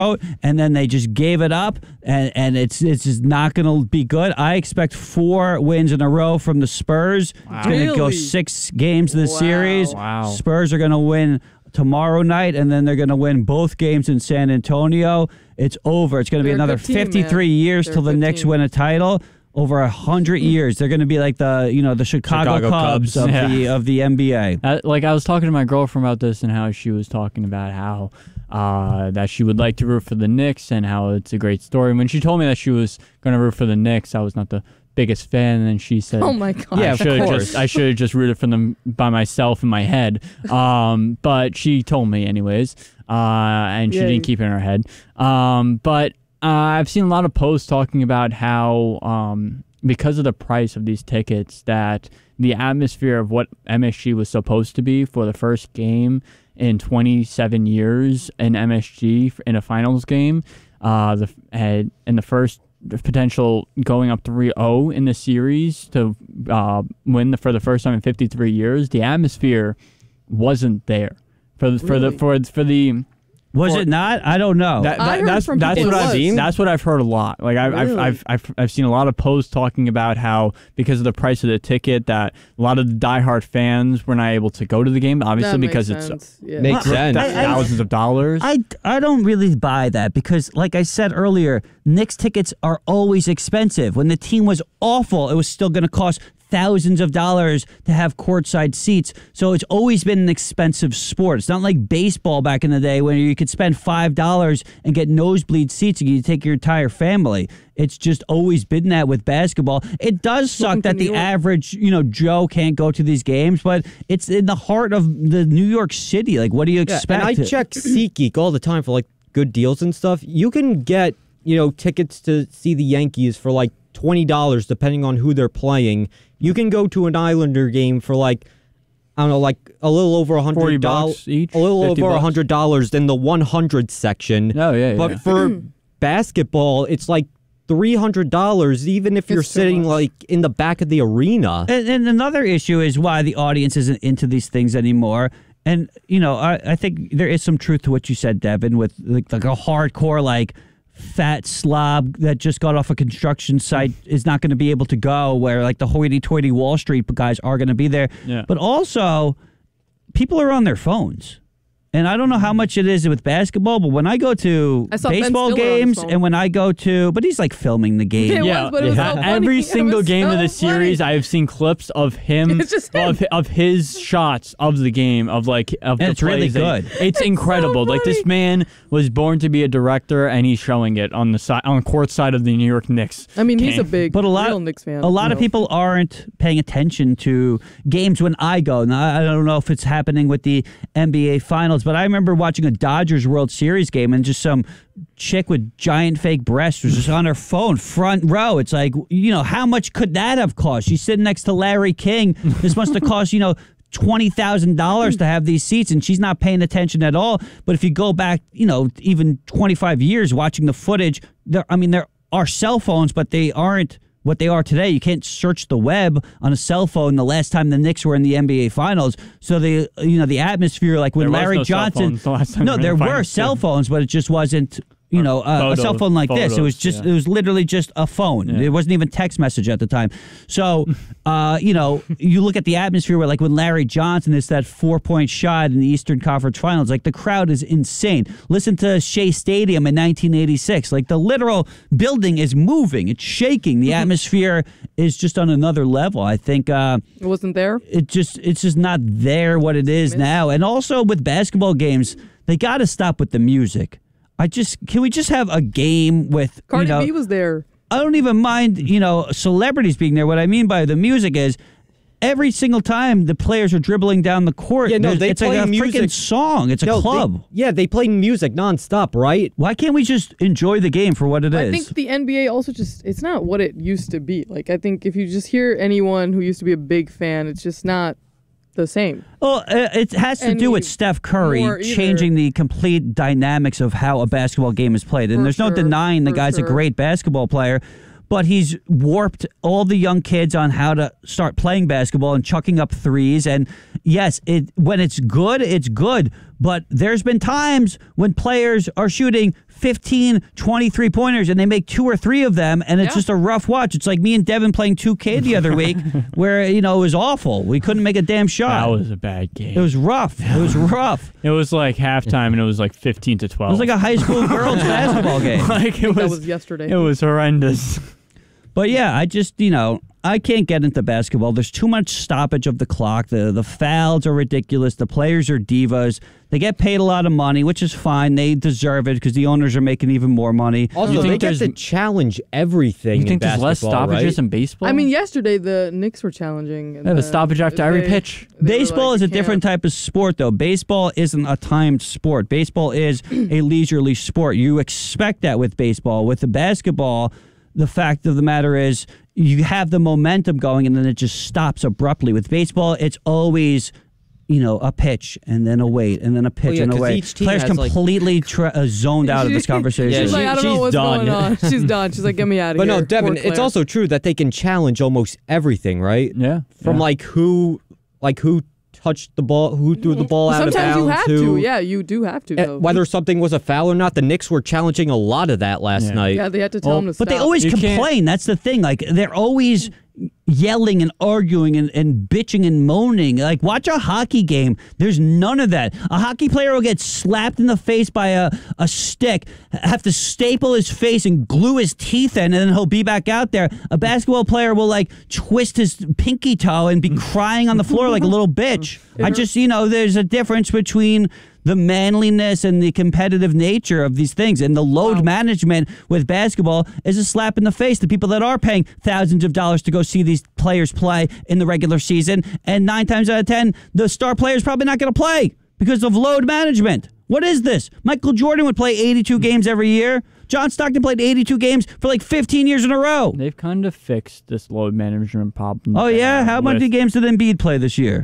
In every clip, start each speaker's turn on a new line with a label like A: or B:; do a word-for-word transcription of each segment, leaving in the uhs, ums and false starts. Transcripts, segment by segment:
A: out, and then they just gave it up, and, and it's it's just not going to be good. I expect four wins in a row from the Spurs.
B: Wow.
A: It's going to
C: Really?
A: go six games in the
C: Wow.
A: series.
B: Wow.
A: Spurs are going to win tomorrow night, and then they're going to win both games in San Antonio. It's over. It's going to be
C: They're a
A: another
C: good team,
A: fifty-three
C: man.
A: years
C: They're
A: till
C: a
A: the
C: good
A: Knicks
C: team.
A: win a title. Over a hundred years, they're going to be like the you know the Chicago,
B: Chicago
A: Cubs,
B: Cubs.
A: of
B: Yeah.
A: the of the N B A.
B: Uh, like I was talking to my girlfriend about this and how she was talking about how uh, that she would like to root for the Knicks and how it's a great story. When she told me that she was going to root for the Knicks, I was not the biggest fan. And then she said,
C: Oh my god.
B: "Yeah, I
A: of
B: should have
A: course.
B: just I should have just rooted for them by myself in my head." Um, but she told me anyways, uh, and she
C: Yeah.
B: didn't keep it in her head. Um, but uh, I've seen a lot of posts talking about how. Um, because of the price of these tickets, that the atmosphere of what M S G was supposed to be for the first game in twenty-seven years in M S G in a finals game, uh, the had in the first potential going up three oh in the series to uh, win the, for the first time in fifty-three years, the atmosphere wasn't there for the, for the
C: Really?
B: for for the.
A: Was
B: For-
A: it not? I don't know.
B: That,
C: I
B: that,
C: heard
B: that's
C: from
B: that's
C: people
B: what
C: it
B: I've
C: was.
B: that's what I've heard a lot. Like I've,
C: Really?
B: I've, I've I've I've seen a lot of posts talking about how because of the price of the ticket that a lot of the diehard fans were not able to go to the game. Obviously
C: That makes
B: because it's
C: sense. Yeah.
D: Makes
A: Well,
D: sense.
A: I- I-
B: thousands of dollars.
A: I, I don't really buy that because, like I said earlier, Knicks tickets are always expensive. When the team was awful, it was still going to cost thousands of dollars to have courtside seats. So it's always been an expensive sport. It's not like baseball back in the day when you could spend five dollars and get nosebleed seats and you take your entire family. It's just always been that with basketball. It does suck
C: Welcome to
A: that
C: New
A: the
C: York.
A: average, you know, Joe can't go to these games, but it's in the heart of the New York City. Like, what do you
D: Yeah,
A: expect?
D: and I check SeatGeek all the time for like good deals and stuff. You can get, you know, tickets to see the Yankees for like twenty dollars depending on who they're playing. You can go to an Islander game for like, I don't know, like a little over a
B: forty
D: hundred dollars
B: bucks each.
D: a little
B: fifty
D: over a
B: bucks.
D: hundred dollars in the one hundred section.
B: Oh yeah, yeah.
D: But for basketball, it's like three hundred dollars, even if you're
C: It's too
D: sitting
C: much.
D: like in the back of the arena.
A: And, and another issue is why the audience isn't into these things anymore. And, you know, I, I think there is some truth to what you said, Devin, with like, like a hardcore, like, fat slob that just got off a construction site is not going to be able to go, where, like, the hoity-toity Wall Street guys are going to be there.
B: Yeah.
A: But also, people are on their phones. And I don't know how much it is with basketball, but when I go to
C: I saw Ben
A: baseball
C: Stiller on his
A: games
C: phone.
A: and when I go to, but he's like filming the game.
C: It
B: yeah,
C: was, but it was
B: yeah.
C: so funny.
B: every
C: It
B: single
C: was
B: game of
C: so
B: the series,
C: funny.
B: I have seen clips of him,
C: It's just
B: of
C: him.
B: of his shots of the game, of like of
A: And
B: the
A: it's really
B: plays that-
A: good.
B: It's incredible. Like this
C: funny.
B: man was born to be a director, and he's showing it on the side, on the court side of the New York Knicks.
C: I mean, he's a
B: game.
C: big
A: But a lot,
C: real Knicks fan.
A: a lot
C: you
A: of
C: know.
A: people aren't paying attention to games when I go. Now, I don't know if it's happening with the N B A Finals, but I remember watching a Dodgers World Series game and just some chick with giant fake breasts was just on her phone, front row. It's like, you know, how much could that have cost? She's sitting next to Larry King. This must have cost, you know, twenty thousand dollars to have these seats, and she's not paying attention at all. But if you go back, you know, even twenty-five years watching the footage, there, I mean, there are cell phones, but they aren't what they are today. You can't search the web on a cell phone the last time the Knicks were in the N B A Finals. So the, you know, the atmosphere, like when
B: There was
A: Larry
B: no cell
A: Johnson,
B: phones the last time
A: no,
B: they were in
A: there
B: the
A: were
B: finals,
A: cell
B: too.
A: phones, but it just wasn't, you know, a, a
B: photos-
A: cell phone like this. It was
B: photos,
A: just,
B: yeah.
A: it was literally just a phone.
B: Yeah.
A: It wasn't even text message at the time. So, uh, you know, you look at the atmosphere where, like, when Larry Johnson is that four-point shot in the Eastern Conference Finals, like, the crowd is insane. Listen to Shea Stadium in nineteen eighty-six. Like, the literal building is moving. It's shaking. The atmosphere is just on another level. I think uh,
C: It wasn't there.
A: it just it's just not there what it is now. And also with basketball games, they got to stop with the music. I just can we just have a game with
C: Cardi
A: you know,
C: B was there.
A: I don't even mind, you know, celebrities being there. What I mean by the music is every single time the players are dribbling down the court,
D: Yeah, no,
A: there's-
D: they
A: it's
D: play
A: like a freaking
D: music.
A: song. It's a
D: No, they-
A: club.
D: yeah, they play music nonstop, right?
A: Why can't we just enjoy the game for what it is?
C: I think the N B A also just, it's not what it used to be. Like, I think if you just hear anyone who used to be a big fan, it's just not the same.
A: Well, uh, it has to
C: Any
A: do with Steph Curry
C: more either.
A: changing the complete dynamics of how a basketball game is played. And
C: For
A: there's no
C: sure,
A: denying the
C: for
A: guy's
C: sure.
A: a great basketball player, but he's warped all the young kids on how to start playing basketball and chucking up threes. And yes, it when it's good, it's good. But there's been times when players are shooting fifteen, twenty-three pointers and they make two or three of them and it's
C: Yeah.
A: just a rough watch. It's like me and Devin playing two K the other week where, you know, it was awful. We couldn't make a damn shot.
B: That was a bad game.
A: It was rough. It was rough.
B: It was like halftime, and it was like fifteen to twelve.
A: It was like a high school girls basketball game.
B: like it
C: That
B: was.
C: was yesterday.
B: It was horrendous.
A: But yeah, I just, you know, I can't get into basketball. There's too much stoppage of the clock. The the fouls are ridiculous. The players are divas. They get paid a lot of money, which is fine. They deserve it because the owners are making even more money.
D: Also,
B: You
D: they
B: think
D: get to
B: there's-
D: challenge everything
B: You think
D: in
B: there's less
D: basketball,
B: stoppages
D: right?
B: in baseball?
C: I mean, yesterday the Knicks were challenging. and
B: they have a
C: then
B: stoppage after every
C: they-
B: pitch.
C: they were
A: Baseball
C: like,
A: is a
C: "You
A: different
C: can't."
A: type of sport, though. Baseball isn't a timed sport. Baseball is a leisurely sport. You expect that with baseball. With the basketball, the fact of the matter is you have the momentum going and then it just stops abruptly. With baseball, it's always, you know, a pitch and then a wait and then a pitch
D: yeah,
A: and a
D: 'cause
A: wait.
D: each team
A: Players
D: has, like-
A: completely tra- uh, zoned out of this conversation.
C: She's
D: Yeah,
C: like, I don't know
B: she's
C: what's
B: done.
C: going on. She's done. She's like, get me out of
D: But
C: here.
D: no, Devin,
C: Poor
D: it's
C: Claire.
D: also true that they can challenge almost everything, right?
B: Yeah.
D: From
B: yeah.
D: like who, like who touched the ball, who threw the ball out of
C: Sometimes
D: bounds,
C: you have
D: who,
C: to. Yeah, you do have to.
D: eh,
C: Though.
D: whether something was a foul or not. The Knicks were challenging a lot of that last
B: Yeah.
D: night.
C: Yeah, they had to tell
B: Well,
C: him to
A: But they
C: stop.
A: always
B: You can't-
A: complain. That's the thing. Like, they're always yelling and arguing and, and bitching and moaning. Like, watch a hockey game. There's none of that. A hockey player will get slapped in the face by a, a stick, have to staple his face and glue his teeth in, and then he'll be back out there. A basketball player will, like, twist his pinky toe and be crying on the floor like a little bitch. I just, you know, there's a difference between the manliness and the competitive nature of these things. And the load
C: Wow.
A: management with basketball is a slap in the face to people that are paying thousands of dollars to go see these players play in the regular season. And nine times out of ten, the star player is probably not going to play because of load management. What is this? Michael Jordan would play eighty-two games every year. John Stockton played eighty-two games for like fifteen years in a row.
B: They've kind of fixed this load management problem.
A: Oh, yeah? How many
B: with-
A: games did Embiid play this year?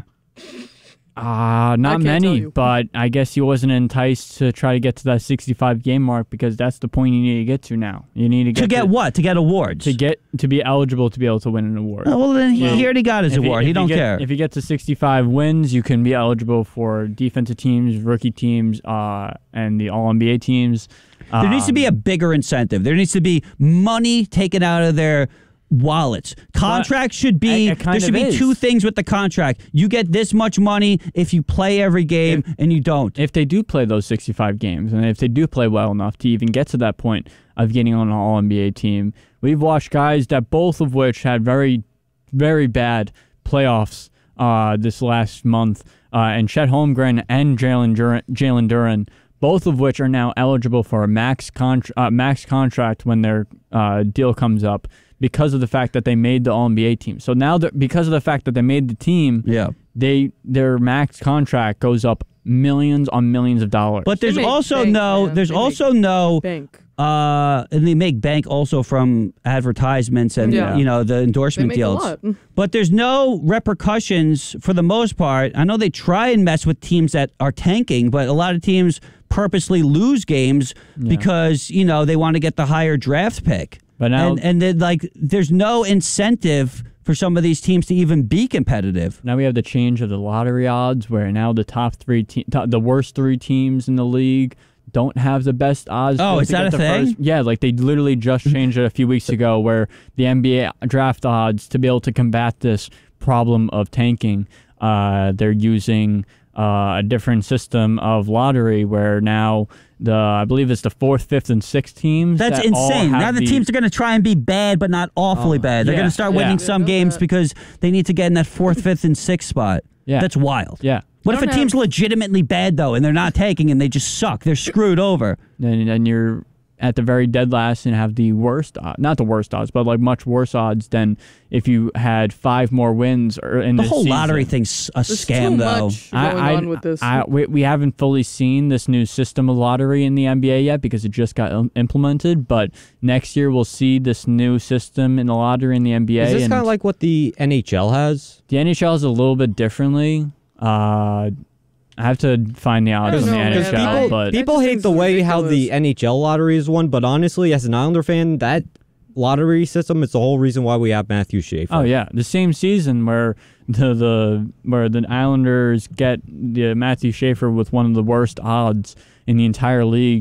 B: Ah, not
C: can't tell
B: many,
C: you.
B: but I guess he wasn't enticed to try to get to that sixty-five game mark because that's the point you need to get to now. You need to get
A: To get what? To get awards?
B: to get to be eligible to be able to win an award.
A: Oh, well, then he,
B: Yeah.
A: he already got his
B: If you-
A: award.
B: if
A: He
B: you
A: don't
B: get-
A: care.
B: If you get to sixty-five wins, you can be eligible for defensive teams, rookie teams, uh, and the All N B A teams.
A: There needs to be
B: Um,
A: a bigger incentive. There needs to be money taken out of their wallets. Contract should be
B: it- it kind
A: there should
B: of
A: be
B: is.
A: two things with the contract. You get this much money if you play every game and you don't.
B: if they do play those sixty-five games, and if they do play well enough to even get to that point of getting on an All N B A team, we've watched guys that both of which had very, very bad playoffs uh, this last month, uh, and Chet Holmgren and Jalen Duran, Jalen Duran, both of which are now eligible for a max contr- uh, max contract when their uh, deal comes up because of the fact that they made the All N B A team. So now, that because of the fact that they made the team,
A: Yeah.
B: they their max contract goes up millions on millions of dollars.
A: But there's
C: They make
A: also
C: bank,
A: no
C: man.
A: there's
C: They make
A: also no
C: Bank.
A: uh and they make bank also from advertisements and
C: Yeah.
A: you know the
C: They
A: endorsement
C: make
A: deals.
C: a lot.
A: But there's no repercussions for the most part. I know they try and mess with teams that are tanking, but a lot of teams purposely lose games because, you know, they want to get the higher draft pick.
B: But now-
A: and and then like there's no incentive for some of these teams to even be competitive.
B: Now we have the change of the lottery odds, where now the top three, te- top, the worst three teams in the league don't have the best odds.
A: Oh,
B: to
A: is that
B: get
A: a
B: the
A: thing?
B: First. Yeah, like they literally just changed it a few weeks ago, where the N B A draft odds, to be able to combat this problem of tanking, uh, they're using uh, a different system of lottery, where now the I believe it's the fourth, fifth, and sixth teams.
A: That's
B: that all
A: insane.
B: have
A: Now the teams are going to try and be bad, but not awfully
D: Oh,
A: bad. They're
B: yeah,
A: going to start
B: yeah.
A: winning
B: Yeah,
A: some
C: I know
A: games
C: that.
A: because they need to get in that fourth, fifth, and sixth spot.
B: Yeah.
A: That's wild.
B: Yeah.
A: What if a
C: Don't
A: team's
C: have-
A: legitimately bad though, and they're not taking, and they just suck? They're screwed over.
B: Then then you're at the very dead last and have the worst, uh, not the worst odds, but like much worse odds than if you had five more wins or in
A: The
B: this
A: whole lottery
B: season.
A: thing's a
C: There's
A: scam,
C: too
A: though.
C: much going on with this.
B: I- we, we haven't fully seen this new system of lottery in the N B A yet because it just got im- implemented. But next year we'll see this new system in the lottery in the N B A.
D: Is this
B: and
D: kind of like what the N H L has?
B: the N H L is a little bit differently. Uh, I have to find the odds
C: don't
B: on the
C: know,
B: N H L,
C: man.
D: people,
B: but
D: people
C: That just
D: hate the
C: seems
D: way how the
C: ridiculous.
D: N H L lottery is won, but honestly, as an Islander fan, that lottery system is the whole reason why we have Matthew Schaefer.
B: oh yeah, the same season where the the where the Islanders get the Matthew Schaefer with one of the worst odds in the entire league.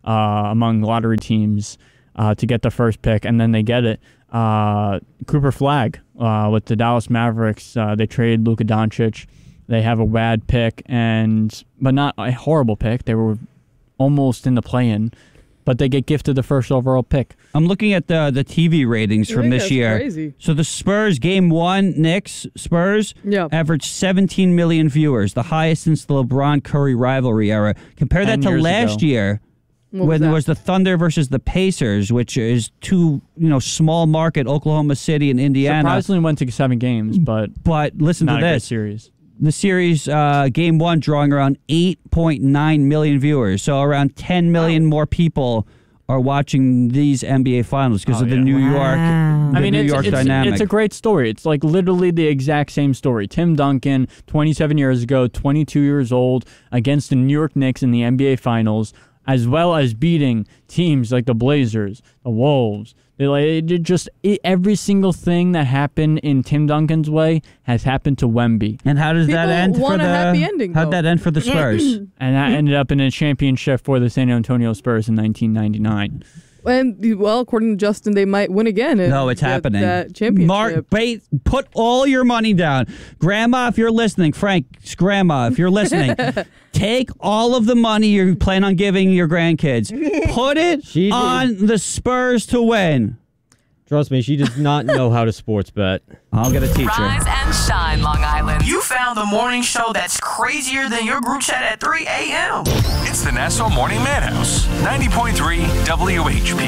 B: uh, among lottery teams uh, to get the first pick, and then they get it. Uh, Cooper Flagg uh, with the Dallas Mavericks. Uh, they trade Luka Doncic. They have a bad pick, and but not a horrible pick. They were almost in the play-in, but they get gifted the first overall pick.
A: I'm looking at the the T V ratings
C: I
A: from
C: think
A: this
C: that's
A: year.
C: Crazy.
A: So the Spurs game one, Knicks Spurs
C: Yeah.
A: averaged seventeen million viewers, the highest since the LeBron Curry rivalry era. Compare that
B: Ten
A: to
B: years
A: last
B: ago.
A: year.
C: What was
A: when
C: that?
A: there was the Thunder versus the Pacers, which is two, you know, small market Oklahoma City and Indiana.
B: Surprisingly went to seven games, but
A: But listen
B: not
A: to
B: a great
A: this.
B: series.
A: The series, uh, game one, drawing around eight point nine million viewers. So around ten million more people are watching these N B A finals because
B: Oh,
A: of the
B: yeah.
A: New York,
D: Wow.
A: the
B: I mean,
A: New
B: it's,
A: York
B: it's,
A: dynamic.
B: it's a great story. It's like literally the exact same story. Tim Duncan, twenty-seven years ago, twenty-two years old, against the New York Knicks in the N B A Finals, as well as beating teams like the Blazers, the Wolves. They like it did just it, every single thing that happened in Tim Duncan's way has happened to Wemby,
A: And how does that
C: People
A: end for
C: want
A: the?
C: a happy ending,
A: how'd
C: though.
A: that end for the Spurs?
B: and that ended up in a championship for the San Antonio Spurs in nineteen ninety-nine.
C: And well, according to Justin, they might win again. and
A: No, it's
C: get
A: happening.
C: That championship.
A: Mark, bait, put all your money down. Grandma, if you're listening, Frank's grandma, if you're listening, take all of the money you plan on giving your grandkids. Put it
D: She
A: on the Spurs to win.
D: Trust me, she does not know how to sports bet.
A: I'll get a teacher.
E: Rise and shine, Long Island.
F: You found the morning show that's crazier than your group chat at three a.m.
G: It's the Nassau Morning Madhouse, ninety point three W H P.